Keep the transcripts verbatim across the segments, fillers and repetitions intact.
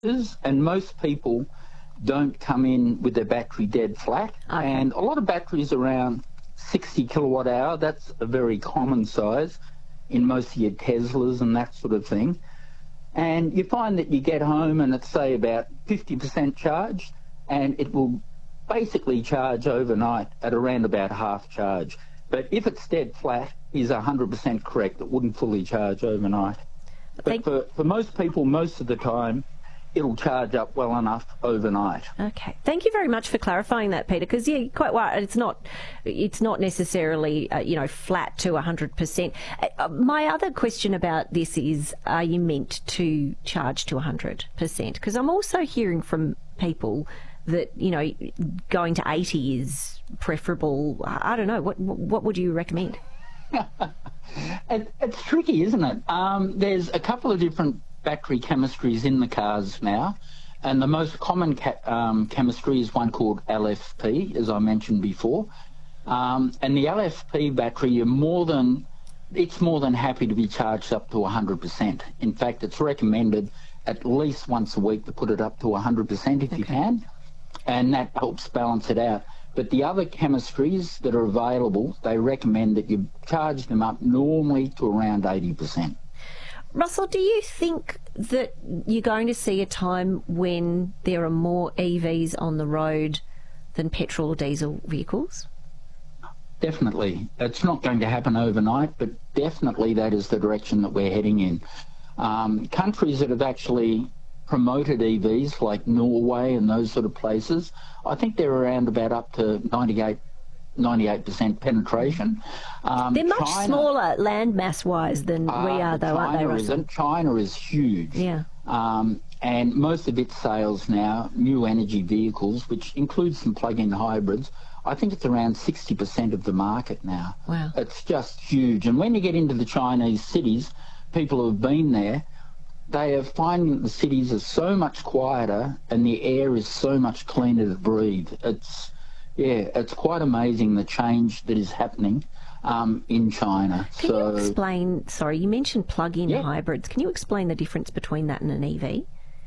and most people don't come in with their battery dead flat. Okay. And a lot of batteries around sixty kilowatt hour, that's a very common size in most of your Teslas and that sort of thing. And you find that you get home and it's, say, about fifty percent charged, and it will basically charge overnight at around about half charge. But if it's dead flat, is one hundred percent correct. It wouldn't fully charge overnight. But Thank for, for most people, most of the time, it'll charge up well enough overnight. Okay, thank you very much for clarifying that, Peter. Because yeah, you're quite right. It's not, it's not necessarily uh, you know flat to one hundred percent. Uh, my other question about this is: are you meant to charge to one hundred percent? Because I'm also hearing from people that you know going to eighty is preferable. I don't know. What what would you recommend? it, it's tricky, isn't it? Um, there's a couple of different battery chemistries in the cars now, and the most common ca um, chemistry is one called L F P, as I mentioned before. Um, and the L F P battery, you're more than, it's more than happy to be charged up to one hundred percent. In fact, it's recommended at least once a week to put it up to one hundred percent if okay. you can, and that helps balance it out. But the other chemistries that are available, they recommend that you charge them up normally to around eighty percent. Russell, do you think that you're going to see a time when there are more E Vs on the road than petrol or diesel vehicles? Definitely. It's not going to happen overnight, but definitely that is the direction that we're heading in. Um, countries that have actually promoted E Vs, like Norway and those sort of places, I think they're around about up to ninety-eight percent penetration. Um, They're much China, smaller land mass wise than uh, we are, though, China aren't they, Russell? Isn't. China is huge. Yeah. Um, and most of its sales now, new energy vehicles, which includes some plug-in hybrids, I think it's around sixty percent of the market now. Wow. It's just huge. And when you get into the Chinese cities, people who have been there, they are finding that the cities are so much quieter and the air is so much cleaner to breathe. It's, yeah, it's quite amazing the change that is happening um, in China. Can so, you explain, sorry, you mentioned plug-in yeah. hybrids. Can you explain the difference between that and an E V?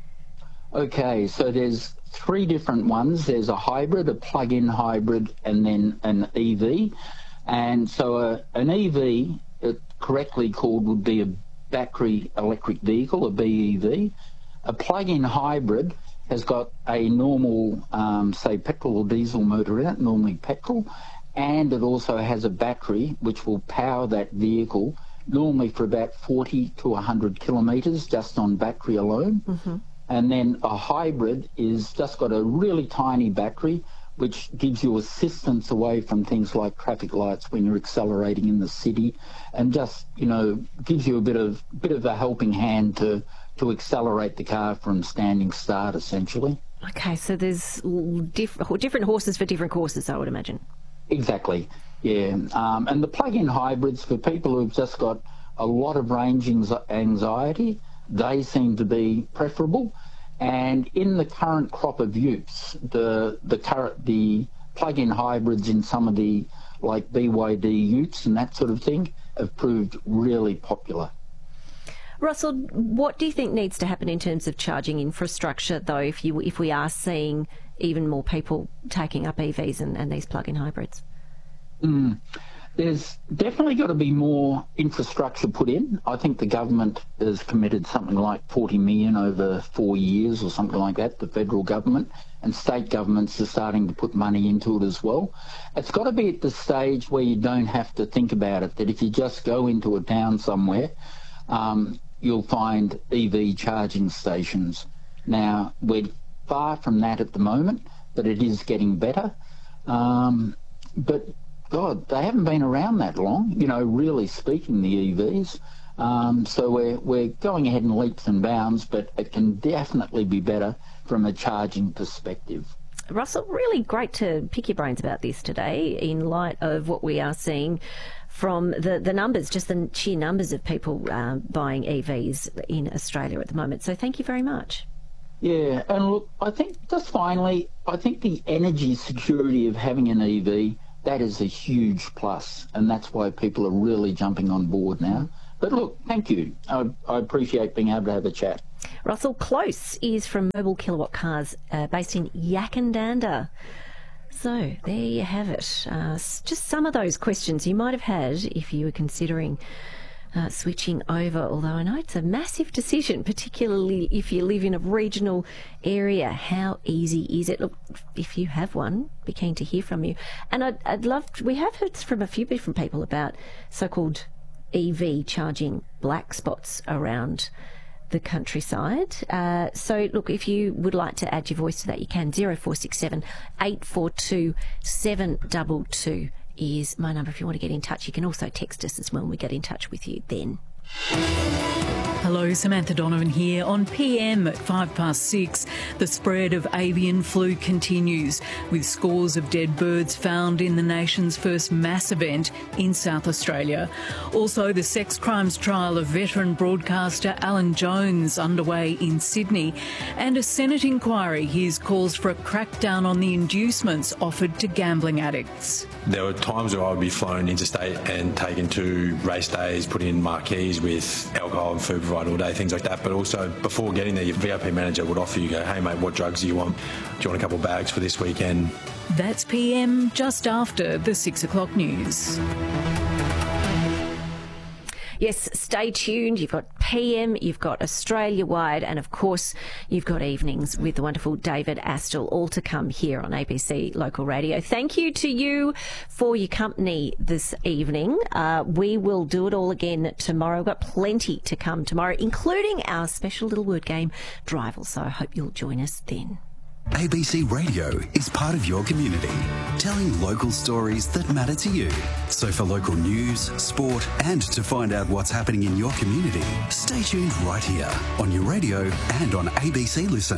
Okay, so there's three different ones. There's a hybrid, a plug-in hybrid, and then an E V. And so a, an E V, it correctly called, would be a battery electric vehicle, a B E V. A plug-in hybrid has got a normal, um, say, petrol or diesel motor in it, normally petrol, and it also has a battery which will power that vehicle, normally for about forty to one hundred kilometres, just on battery alone. Mm-hmm. And then a hybrid is just got a really tiny battery which gives you assistance away from things like traffic lights when you're accelerating in the city, and just, you know, gives you a bit of bit of a helping hand to to accelerate the car from standing start, essentially. Okay, so there's diff different horses for different courses, I would imagine. Exactly, yeah. Um, and the plug-in hybrids, for people who've just got a lot of range anxiety, they seem to be preferable. And in the current crop of utes, the the current the plug-in hybrids in some of the like B Y D utes and that sort of thing have proved really popular. Russell, what do you think needs to happen in terms of charging infrastructure, though, if you if we are seeing even more people taking up E Vs and, and these plug-in hybrids? Mm. There's definitely got to be more infrastructure put in. I think the government has committed something like forty million over four years or something like that, the federal government, and state governments are starting to put money into it as well. It's got to be at the stage where you don't have to think about it, that if you just go into a town somewhere, um, you'll find E V charging stations. Now, we're far from that at the moment, but it is getting better. Um, but God, they haven't been around that long, you know, really speaking, the E Vs. Um, so we're, we're going ahead in leaps and bounds, but it can definitely be better from a charging perspective. Russell, really great to pick your brains about this today in light of what we are seeing from the, the numbers, just the sheer numbers of people uh, buying E Vs in Australia at the moment. So thank you very much. Yeah, and look, I think just finally, I think the energy security of having an E V, that is a huge plus, and that's why people are really jumping on board now. But look, thank you. I, I appreciate being able to have a chat. Russell Close is from Mobile Kilowatt Cars, uh, based in Yakandanda. So there you have it. Uh, just some of those questions you might have had if you were considering uh, switching over, although I know it's a massive decision, particularly if you live in a regional area. How easy is it? Look, if you have one, be keen to hear from you. And I'd, I'd love to, we have heard from a few different people about so-called E V charging black spots around the countryside. Uh, so, look, if you would like to add your voice to that, you can. zero four six seven, eight four two, seven two two is my number if you want to get in touch. You can also text us as well and we get in touch with you then. Hello, Samantha Donovan here. On P M at five past six, the spread of avian flu continues, with scores of dead birds found in the nation's first mass event in South Australia. Also, the sex crimes trial of veteran broadcaster Alan Jones underway in Sydney, and a Senate inquiry hears calls for a crackdown on the inducements offered to gambling addicts. There were times where I would be flown interstate and taken to race days, put in marquees with alcohol and food provided all day, things like that. But also, before getting there, your V I P manager would offer you, go, hey mate, what drugs do you want? Do you want a couple of bags for this weekend? That's P M just after the six o'clock news. Yes, stay tuned. You've got P M, you've got Australia-wide, and of course, you've got evenings with the wonderful David Astle, all to come here on A B C Local Radio. Thank you to you for your company this evening. Uh, we will do it all again tomorrow. We've got plenty to come tomorrow, including our special little word game, Drival. So I hope you'll join us then. A B C Radio is part of your community, telling local stories that matter to you. So for local news, sport, and to find out what's happening in your community, stay tuned right here on your radio and on A B C Listen.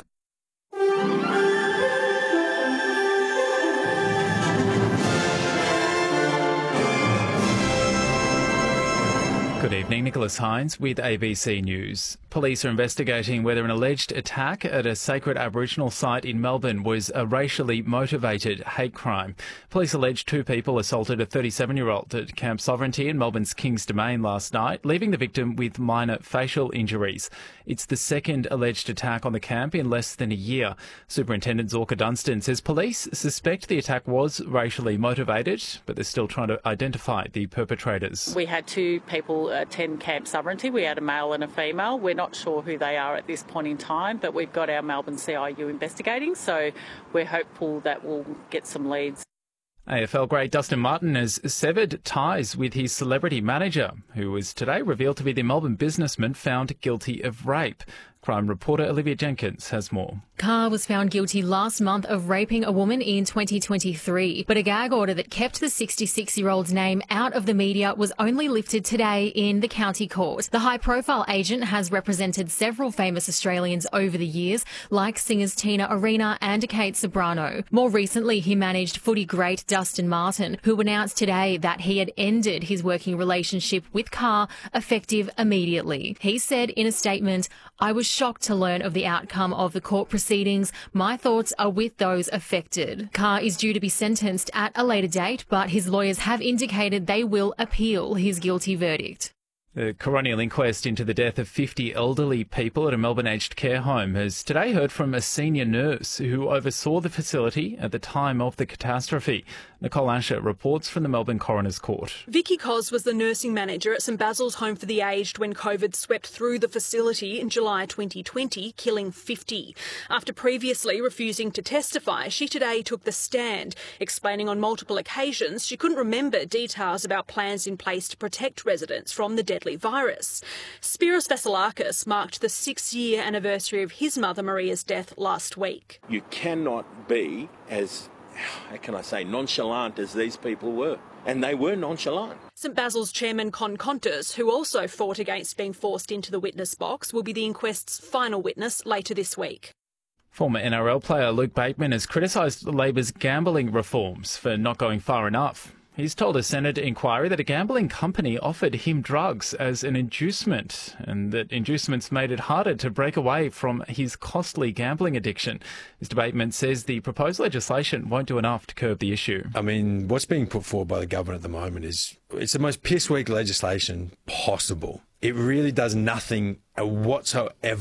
Good evening, Nicholas Hines with A B C News. Police are investigating whether an alleged attack at a sacred Aboriginal site in Melbourne was a racially motivated hate crime. Police allege two people assaulted a thirty-seven-year-old at Camp Sovereignty in Melbourne's Kings Domain last night, leaving the victim with minor facial injuries. It's the second alleged attack on the camp in less than a year. Superintendent Zorka Dunstan says police suspect the attack was racially motivated, but they're still trying to identify the perpetrators. We had two people attend Camp Sovereignty. We had a male and a female. We're not sure who they are at this point in time, but we've got our Melbourne C I U investigating, so we're hopeful that we'll get some leads. A F L great Dustin Martin has severed ties with his celebrity manager, who was today revealed to be the Melbourne businessman found guilty of rape. Crime reporter Olivia Jenkins has more. Carr was found guilty last month of raping a woman in twenty twenty-three, but a gag order that kept the sixty-six-year-old's name out of the media was only lifted today in the county court. The high-profile agent has represented several famous Australians over the years, like singers Tina Arena and Kate Sobrano. More recently, he managed footy great Dustin Martin, who announced today that he had ended his working relationship with Carr, effective immediately. He said in a statement, "I was shocked to learn of the outcome of the court proceedings. My thoughts are with those affected." Carr is due to be sentenced at a later date, but his lawyers have indicated they will appeal his guilty verdict. The coronial inquest into the death of fifty elderly people at a Melbourne aged care home has today heard from a senior nurse who oversaw the facility at the time of the catastrophe. Nicole Asher reports from the Melbourne Coroner's Court. Vicky Cos was the nursing manager at St Basil's Home for the Aged when COVID swept through the facility in July twenty twenty, killing fifty. After previously refusing to testify, she today took the stand, explaining on multiple occasions she couldn't remember details about plans in place to protect residents from the deadly virus. Spiros Vasilakis marked the six-year anniversary of his mother Maria's death last week. You cannot be as, how can I say, nonchalant as these people were. And they were nonchalant. St Basil's chairman Con Contis, who also fought against being forced into the witness box, will be the inquest's final witness later this week. Former N R L player Luke Bateman has criticised Labor's gambling reforms for not going far enough. He's told a Senate inquiry that a gambling company offered him drugs as an inducement and that inducements made it harder to break away from his costly gambling addiction. Mister Bateman says the proposed legislation won't do enough to curb the issue. I mean, what's being put forward by the government at the moment is it's the most piss-weak legislation possible. It really does nothing whatsoever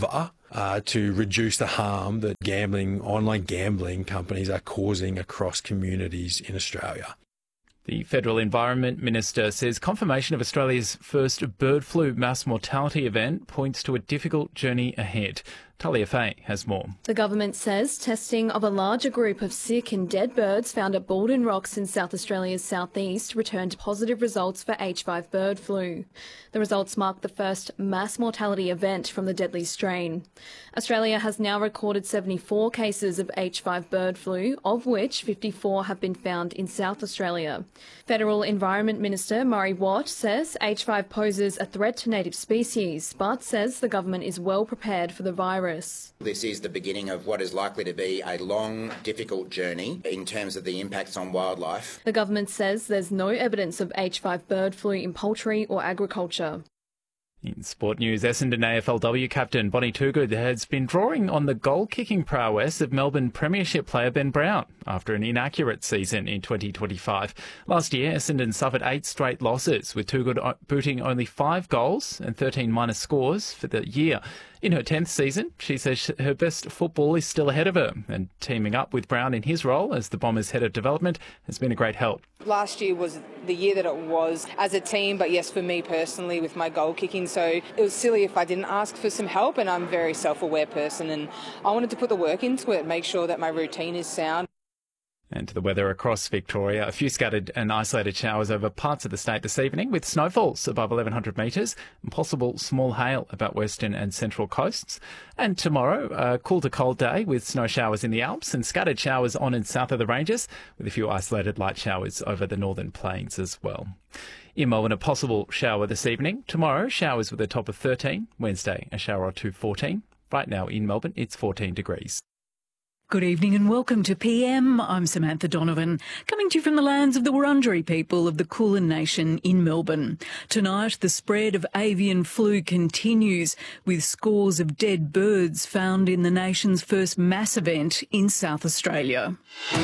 uh, to reduce the harm that gambling, online gambling companies are causing across communities in Australia. The Federal Environment Minister says confirmation of Australia's first bird flu mass mortality event points to a difficult journey ahead. Talia Fay has more. The government says testing of a larger group of sick and dead birds found at Baldwin Rocks in South Australia's southeast returned positive results for H five bird flu. The results mark the first mass mortality event from the deadly strain. Australia has now recorded seventy-four cases of H five bird flu, of which fifty-four have been found in South Australia. Federal Environment Minister Murray Watt says H five poses a threat to native species, but says the government is well prepared for the virus. This is the beginning of what is likely to be a long, difficult journey in terms of the impacts on wildlife. The government says there's no evidence of H five bird flu in poultry or agriculture. In sport news, Essendon A F L W captain Bonnie Toogood has been drawing on the goal-kicking prowess of Melbourne Premiership player Ben Brown after an inaccurate season in twenty twenty-five. Last year, Essendon suffered eight straight losses, with Toogood booting only five goals and thirteen minus scores for the year. In her tenth season, she says her best football is still ahead of her, and teaming up with Brown in his role as the Bombers' head of development has been a great help. Last year was the year that it was as a team, but yes, for me personally with my goal kicking. So it was silly if I didn't ask for some help, and I'm a very self-aware person, and I wanted to put the work into it, make sure that my routine is sound. And to the weather across Victoria, a few scattered and isolated showers over parts of the state this evening, with snowfalls above eleven hundred metres and possible small hail about western and central coasts. And tomorrow, a cool to cold day with snow showers in the Alps and scattered showers on and south of the ranges, with a few isolated light showers over the northern plains as well. In Melbourne, a possible shower this evening. Tomorrow, showers with a top of thirteen. Wednesday, a shower or two, fourteen. Right now in Melbourne, it's fourteen degrees. Good evening and welcome to P M. I'm Samantha Donovan, coming to you from the lands of the Wurundjeri people of the Kulin Nation in Melbourne. Tonight, the spread of avian flu continues, with scores of dead birds found in the nation's first mass event in South Australia.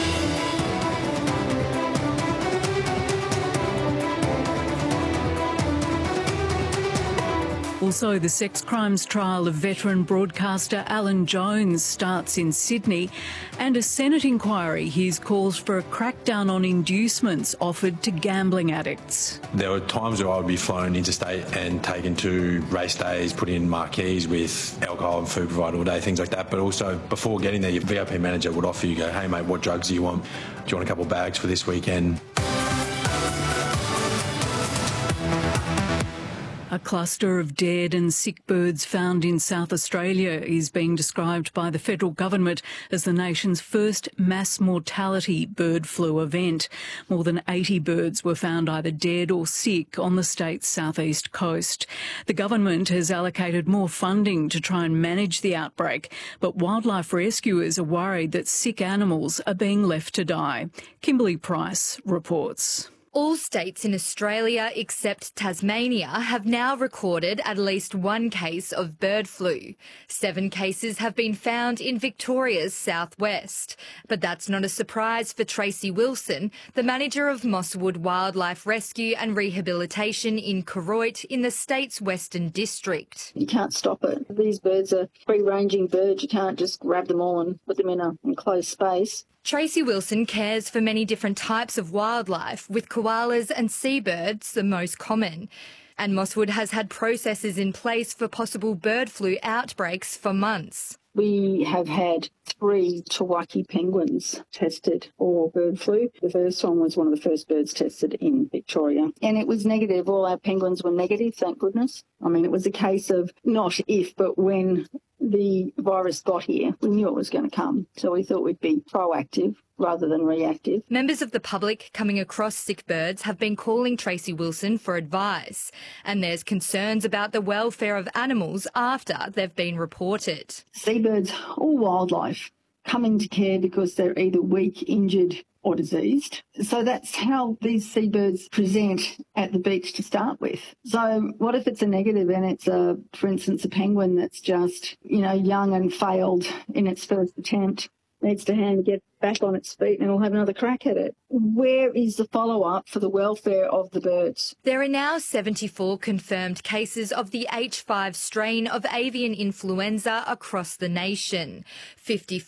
Also, the sex crimes trial of veteran broadcaster Alan Jones starts in Sydney, and a Senate inquiry hears calls for a crackdown on inducements offered to gambling addicts. There were times where I would be flown interstate and taken to race days, put in marquees with alcohol and food provided all day, things like that. But also, before getting there, your V I P manager would offer you, go, hey mate, what drugs do you want? Do you want a couple of bags for this weekend? A cluster of dead and sick birds found in South Australia is being described by the federal government as the nation's first mass mortality bird flu event. More than eighty birds were found either dead or sick on the state's southeast coast. The government has allocated more funding to try and manage the outbreak, but wildlife rescuers are worried that sick animals are being left to die. Kimberly Price reports. All states in Australia except Tasmania have now recorded at least one case of bird flu. Seven cases have been found in Victoria's southwest. But that's not a surprise for Tracy Wilson, the manager of Mosswood Wildlife Rescue and Rehabilitation in Koroit in the state's Western District. You can't stop it. These birds are free-ranging birds. You can't just grab them all and put them in an enclosed space. Tracy Wilson cares for many different types of wildlife, with koalas and seabirds the most common. And Mosswood has had processes in place for possible bird flu outbreaks for months. We have had three Tawaki penguins tested for bird flu. The first one was one of the first birds tested in Victoria, and it was negative. All our penguins were negative, thank goodness. I mean, it was a case of not if, but when the virus got here, we knew it was going to come. So we thought we'd be proactive rather than reactive. Members of the public coming across sick birds have been calling Tracy Wilson for advice, and there's concerns about the welfare of animals after they've been reported. Seabirds, all wildlife, come into care because they're either weak, injured or diseased. So that's how these seabirds present at the beach to start with. So what if it's a negative and it's, a, for instance, a penguin that's just, you know, young and failed in its first attempt? needs to hand get back on its feet and we'll have another crack at it. Where is the follow-up for the welfare of the birds? There are now seventy-four confirmed cases of the H five strain of avian influenza across the nation. fifty-four